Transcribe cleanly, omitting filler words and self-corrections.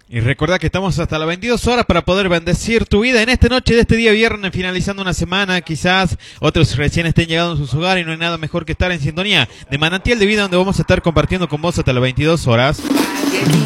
Y recordá que estamos hasta las 22 horas para poder bendecir tu vida en esta noche de este día viernes, finalizando una semana. Quizás otros recién estén llegando a sus hogares y no hay nada mejor que estar en sintonía de Manantial de Vida, donde vamos a estar compartiendo con vos hasta las 22 horas.